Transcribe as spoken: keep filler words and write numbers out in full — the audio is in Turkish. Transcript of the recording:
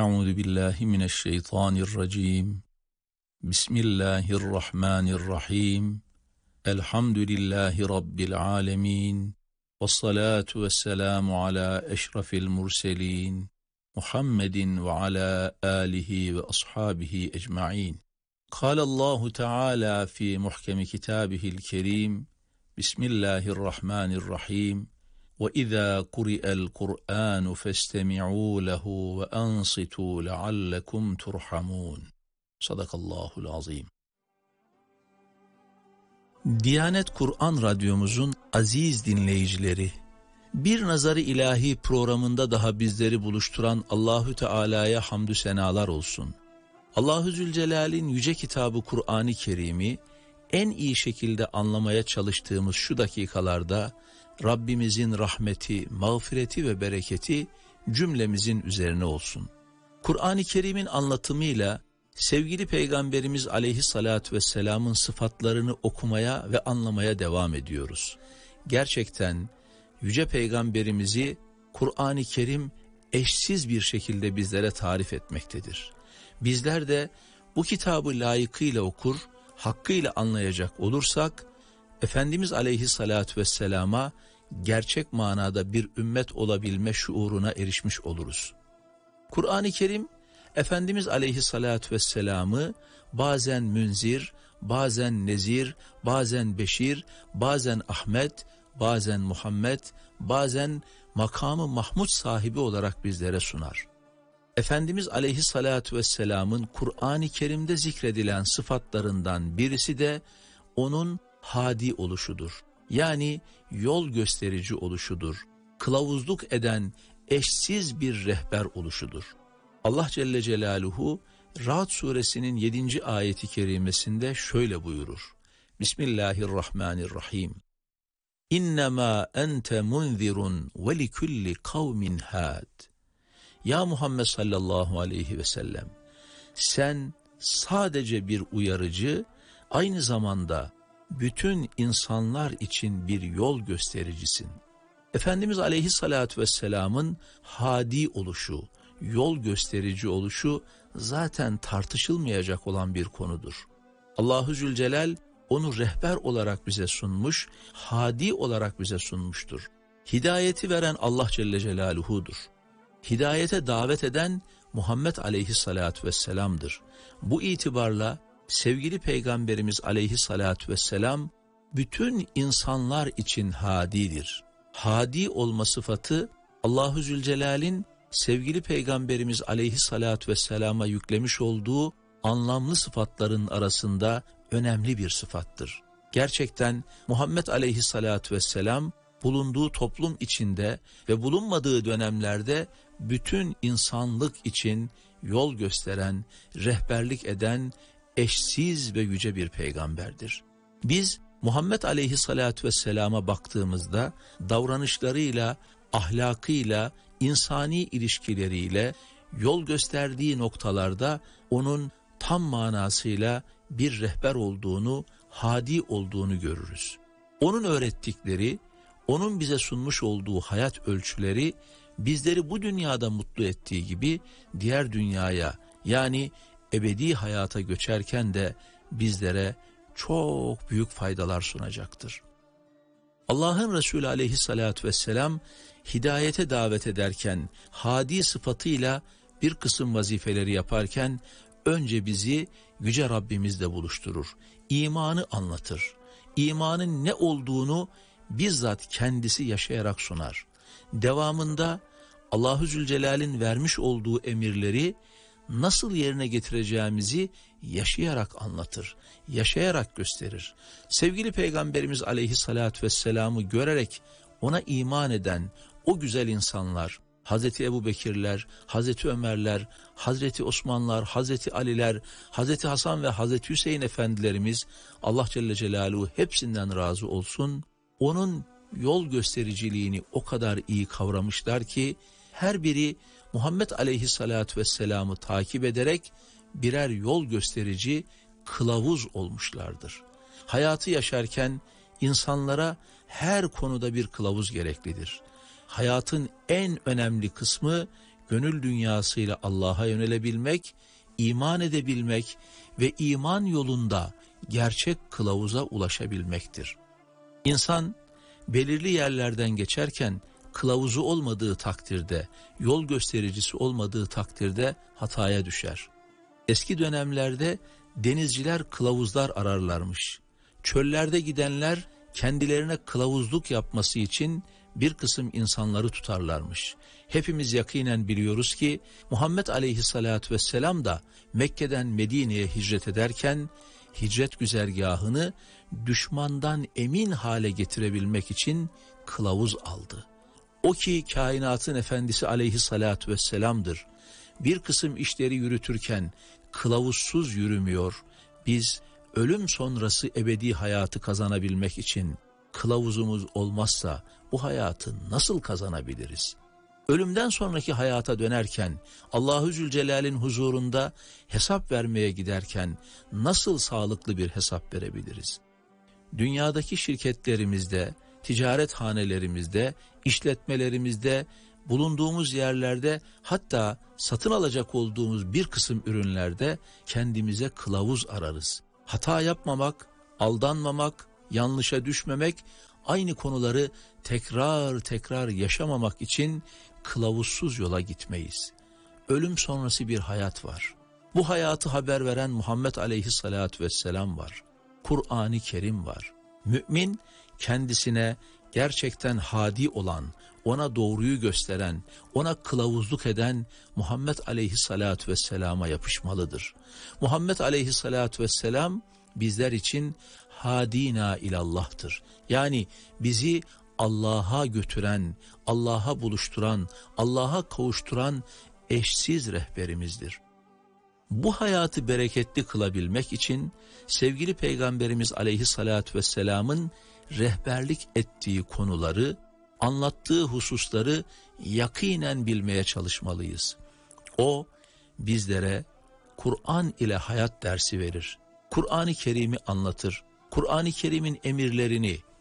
Euzu billahi mineşşeytanirracim. Bismillahirrahmanirrahim. Elhamdülillahi rabbil alamin. Vessalatu vesselamu ala eşrafil murselin. Muhammedin ve ala alihi ve ashabihi ecmaîn. Kâlallahu Teala fi muhkemi kitâbihil kerîm. Bismillahirrahmanirrahim. وَإِذَا قُرِئَ الْقُرْآنُ فَاسْتَمِعُوا لَهُ وَأَنصِتُوا لَعَلَّكُمْ تُرْحَمُونَ. Sadakallahul azim. Diyanet Kur'an Radyomuzun aziz dinleyicileri, Bir Nazarı İlahi programında daha bizleri buluşturan Allahü Teala'ya hamdü senalar olsun. Allahu Zülcelal'in yüce kitabı Kur'an-ı Kerim'i en iyi şekilde anlamaya çalıştığımız şu dakikalarda Rabbimizin rahmeti, mağfireti ve bereketi cümlemizin üzerine olsun. Kur'an-ı Kerim'in anlatımıyla sevgili Peygamberimiz Aleyhisselatü Vesselam'ın sıfatlarını okumaya ve anlamaya devam ediyoruz. Gerçekten yüce Peygamberimizi Kur'an-ı Kerim eşsiz bir şekilde bizlere tarif etmektedir. Bizler de bu kitabı layıkıyla okur, hakkıyla anlayacak olursak, Efendimiz Aleyhisselatü Vesselam'a gerçek manada bir ümmet olabilme şuuruna erişmiş oluruz. Kur'an-ı Kerim, Efendimiz Aleyhisselatü Vesselam'ı bazen Münzir, bazen Nezir, bazen Beşir, bazen Ahmet, bazen Muhammed, bazen makamı Mahmud sahibi olarak bizlere sunar. Efendimiz Aleyhisselatü Vesselam'ın Kur'an-ı Kerim'de zikredilen sıfatlarından birisi de onun hadi oluşudur. Yani yol gösterici oluşudur. Kılavuzluk eden eşsiz bir rehber oluşudur. Allah Celle Celaluhu Ra'd suresinin yedinci ayeti kerimesinde şöyle buyurur. Bismillahirrahmanirrahim. İnnemâ ente munzirun ve likulli kavmin had. Ya Muhammed sallallahu aleyhi ve sellem, sen sadece bir uyarıcı, aynı zamanda bütün insanlar için bir yol göstericisin. Efendimiz Aleyhisselatü Vesselam'ın hadi oluşu, yol gösterici oluşu zaten tartışılmayacak olan bir konudur. Allahu Zülcelal onu rehber olarak bize sunmuş, hadi olarak bize sunmuştur. Hidayeti veren Allah Celle Celaluhu'dur. Hidayete davet eden Muhammed Aleyhisselatü Vesselam'dır. Bu itibarla sevgili Peygamberimiz Aleyhisselatü Vesselam bütün insanlar için hadidir. Hadi olma sıfatı Allahu Zülcelal'in sevgili Peygamberimiz Aleyhisselatü Vesselam'a yüklemiş olduğu anlamlı sıfatların arasında önemli bir sıfattır. Gerçekten Muhammed Aleyhisselatü Vesselam bulunduğu toplum içinde ve bulunmadığı dönemlerde bütün insanlık için yol gösteren, rehberlik eden eşsiz ve yüce bir peygamberdir. Biz Muhammed Aleyhisselatü Vesselam'a baktığımızda davranışlarıyla, ahlakıyla, insani ilişkileriyle yol gösterdiği noktalarda onun tam manasıyla bir rehber olduğunu, hadi olduğunu görürüz. Onun öğrettikleri, onun bize sunmuş olduğu hayat ölçüleri bizleri bu dünyada mutlu ettiği gibi diğer dünyaya, yani ebedi hayata göçerken de bizlere çok büyük faydalar sunacaktır. Allah'ın Resulü Aleyhisselatü Vesselam hidayete davet ederken hadi sıfatıyla bir kısım vazifeleri yaparken önce bizi yüce Rabbimizle buluşturur. İmanı anlatır. İmanın ne olduğunu bizzat kendisi yaşayarak sunar. Devamında Allahu Zülcelal'in vermiş olduğu emirleri nasıl yerine getireceğimizi yaşayarak anlatır, yaşayarak gösterir. Sevgili Peygamberimiz Aleyhisselatü Vesselam'ı görerek ona iman eden o güzel insanlar, Hazreti Ebubekirler, Hazreti Ömerler, Hazreti Osmanlar, Hazreti Aliler, Hazreti Hasan ve Hazreti Hüseyin efendilerimiz, Allah Celle Celaluhu hepsinden razı olsun, onun yol göstericiliğini o kadar iyi kavramışlar ki her biri Muhammed Aleyhisselatü Vesselam'ı takip ederek birer yol gösterici, kılavuz olmuşlardır. Hayatı yaşarken insanlara her konuda bir kılavuz gereklidir. Hayatın en önemli kısmı gönül dünyasıyla Allah'a yönelebilmek, iman edebilmek ve iman yolunda gerçek kılavuza ulaşabilmektir. İnsan belirli yerlerden geçerken kılavuzu olmadığı takdirde, yol göstericisi olmadığı takdirde hataya düşer. Eski dönemlerde denizciler kılavuzlar ararlarmış. Çöllerde gidenler kendilerine kılavuzluk yapması için bir kısım insanları tutarlarmış. Hepimiz yakinen biliyoruz ki Muhammed Aleyhisselatü Vesselam da Mekke'den Medine'ye hicret ederken hicret güzergahını düşmandan emin hale getirebilmek için kılavuz aldı. O ki kainatın efendisi Aleyhisselatü Vesselam'dır. Bir kısım işleri yürütürken kılavuzsuz yürümüyor. Biz ölüm sonrası ebedi hayatı kazanabilmek için kılavuzumuz olmazsa bu hayatı nasıl kazanabiliriz? Ölümden sonraki hayata dönerken, Allahu Zülcelal'in huzurunda hesap vermeye giderken nasıl sağlıklı bir hesap verebiliriz? Dünyadaki şirketlerimizde, ticaret hanelerimizde, işletmelerimizde, bulunduğumuz yerlerde, hatta satın alacak olduğumuz bir kısım ürünlerde kendimize kılavuz ararız. Hata yapmamak, aldanmamak, yanlışa düşmemek, aynı konuları tekrar tekrar yaşamamak için kılavuzsuz yola gitmeyiz. Ölüm sonrası bir hayat var. Bu hayatı haber veren Muhammed Aleyhisselatü Vesselam var. Kur'an-ı Kerim var. Mümin kendisine gerçekten hadi olan, ona doğruyu gösteren, ona kılavuzluk eden Muhammed Aleyhisselatü Vesselam'a yapışmalıdır. Muhammed Aleyhisselatü Vesselam bizler için hadina ilallah'tır. Yani bizi Allah'a götüren, Allah'a buluşturan, Allah'a kavuşturan eşsiz rehberimizdir. Bu hayatı bereketli kılabilmek için sevgili Peygamberimiz Aleyhisselatü Vesselam'ın rehberlik ettiği konuları, anlattığı hususları yakinen bilmeye çalışmalıyız. O bizlere Kur'an ile hayat dersi verir. Kur'an-ı Kerim'i anlatır. Kur'an-ı Kerim'in emirlerini,